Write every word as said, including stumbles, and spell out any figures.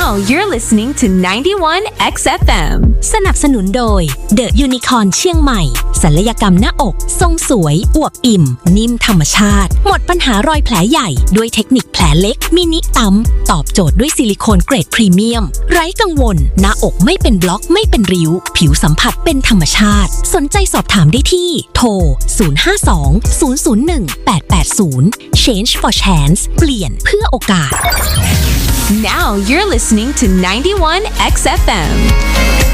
Now you're listening to ไนน์ตี้วัน เอ็กซ์ เอฟ เอ็มสนับสนุนโดย The Unicorn เชียงใหม่ศัลยกรรมหน้าอกทรงสวยอวบอิ่มนิ่มธรรมชาติหมดปัญหารอยแผลใหญ่ด้วยเทคนิคแผลเล็กมินิปั๊มตอบโจทย์ด้วยซิลิโคนเกรดพรีเมียมไร้กังวลหน้าอกไม่เป็นบล็อกไม่เป็นริ้วผิวสัมผัสเป็นธรรมชาติสนใจสอบถามได้ที่โทรศูนย์ ห้า สอง ศูนย์ ศูนย์ หนึ่ง แปด แปด ศูนย์ Change for Chance เปลี่ยนเพื่อโอกาส Now you're listening to ไนน์ตี้วัน เอ็กซ์ เอฟ เอ็ม